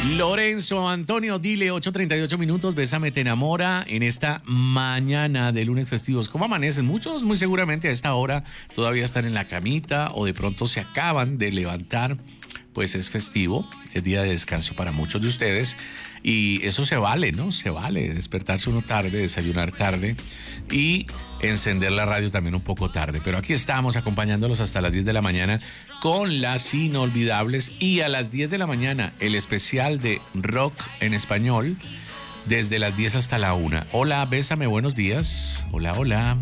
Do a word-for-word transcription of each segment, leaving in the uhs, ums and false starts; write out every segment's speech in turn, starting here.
Lorenzo Antonio, dile, ocho treinta y ocho minutos, Bésame te enamora en esta mañana de lunes festivos. ¿Cómo amanecen? Muchos muy seguramente a esta hora todavía están en la camita o de pronto se acaban de levantar. Pues es festivo, es día de descanso para muchos de ustedes y eso se vale, ¿no? Se vale despertarse uno tarde, desayunar tarde y encender la radio también un poco tarde. Pero aquí estamos acompañándolos hasta las diez de la mañana con las inolvidables y a las diez de la mañana el especial de rock en español desde las diez hasta la una. Hola, Bésame, buenos días. Hola, hola.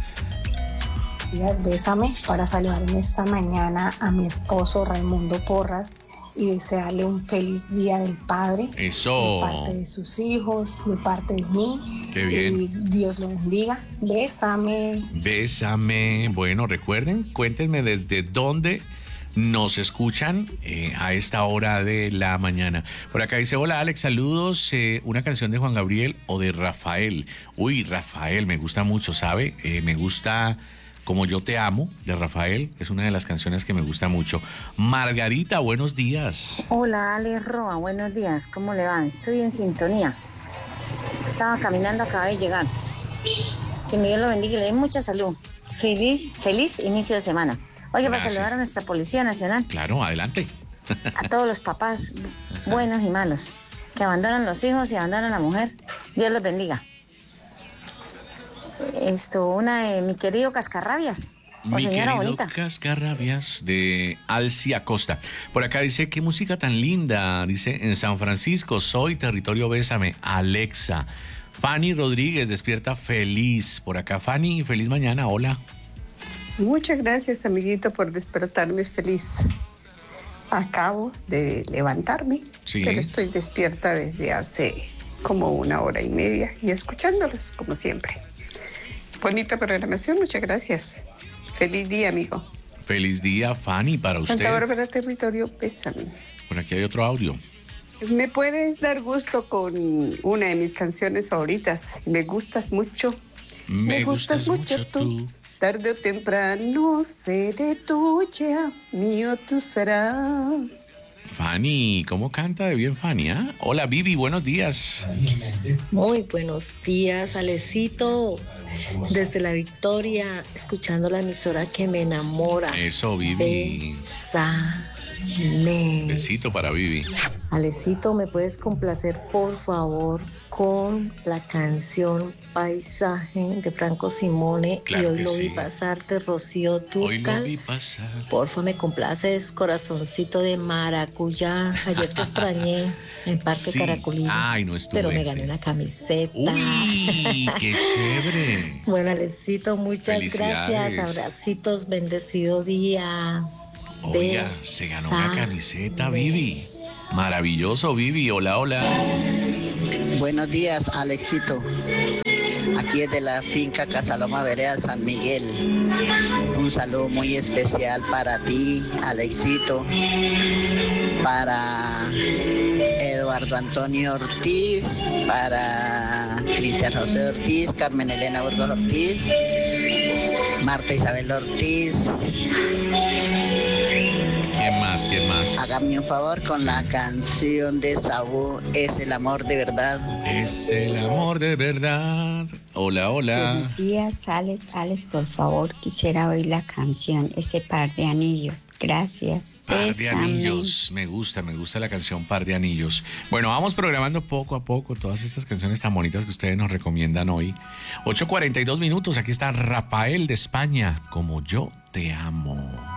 Días, Bésame, para saludar en esta mañana a mi esposo Raimundo Porras y desearle un feliz día del padre. Eso. De parte de sus hijos, de parte de mí. Qué bien. Y Dios lo bendiga. Bésame. Bésame. Bueno, recuerden, cuéntenme desde dónde nos escuchan eh, a esta hora de la mañana. Por acá dice, hola Alex, saludos, eh, una canción de Juan Gabriel o de Rafael. Uy, Rafael, me gusta mucho, ¿sabe? Eh, me gusta... Como Yo Te Amo, de Rafael, es una de las canciones que me gusta mucho. Margarita, buenos días. Hola, Ale Roa, buenos días. ¿Cómo le va? Estoy en sintonía. Estaba caminando, acabé de llegar. Que Dios lo bendiga y le dé mucha salud. Feliz, feliz inicio de semana. Oye, para saludar a nuestra Policía Nacional. Claro, adelante. A todos los papás buenos y malos que abandonan los hijos y abandonan a la mujer. Dios los bendiga. Esto, una de mi querido Cascarrabias, o mi señora querido bonita. Cascarrabias de Alci Acosta. Por acá dice, qué música tan linda. Dice, en San Francisco, soy territorio Bésame, Alexa. Fanny Rodríguez, despierta feliz. Por acá, Fanny, feliz mañana, hola. Muchas gracias, amiguito, por despertarme feliz. Acabo de levantarme, sí. Pero estoy despierta desde hace como una hora y media y escuchándolos, como siempre. Bonita programación, muchas gracias. Feliz día, amigo. Feliz día, Fanny, para usted. Santa Bárbara, territorio, Bésame. Por aquí hay otro audio. ¿Me puedes dar gusto con una de mis canciones favoritas? Me gustas mucho. Me, Me gustas, gustas mucho tú. tú. Tarde o temprano seré tuya, mío tú serás. Fanny, ¿cómo canta de bien Fanny? ¿eh? Hola, Vivi, buenos días. Muy buenos días, Alecito. Desde la Victoria, escuchando la emisora que me enamora. Eso, Vivi. Bésame. Besito para Vivi. Alecito, ¿me puedes complacer, por favor, con la canción Paisaje de Franco Simone? Claro y hoy que lo sí. vi pasar de Rocío Dúrcal. Hoy lo vi pasar. Porfa, me complaces, corazoncito de maracuyá. Ayer te extrañé en Parque sí. Caracolí. Ay, no estuve. Pero me sí. gané una camiseta. Uy, qué chévere. Bueno, Alecito, muchas gracias. Abracitos, bendecido día. Oiga, se ganó una camiseta, Vivi. Maravilloso, Vivi. Hola, hola. Buenos días, Alexito. Aquí es de la finca Casaloma Vereda San Miguel. Un saludo muy especial para ti, Alexito. Para Eduardo Antonio Ortiz. Para Cristian José Ortiz. Carmen Elena Burgos Ortiz. Marta Isabel Ortiz. ¿Quién más? ¿Quién más? Hágame un favor con la canción de Saúl, Es el amor de verdad. Es el amor de verdad. Hola, hola. Buenos días, Alex. Alex, por favor, quisiera oír la canción Ese par de anillos. Gracias. Par Bésame. de anillos. Me gusta, me gusta la canción Par de anillos. Bueno, vamos programando poco a poco todas estas canciones tan bonitas que ustedes nos recomiendan hoy. ocho cuarenta y dos minutos. Aquí está Rafael de España, Como Yo Te Amo.